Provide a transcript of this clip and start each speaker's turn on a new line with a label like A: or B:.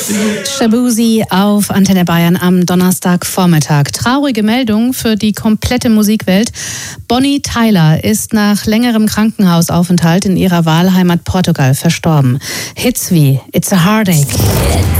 A: Shaboozey auf Antenne Bayern am Donnerstagvormittag. Traurige Meldung für die komplette Musikwelt. Bonnie Tyler ist nach längerem Krankenhausaufenthalt in ihrer Wahlheimat Portugal verstorben. Hits wie It's a Heartache,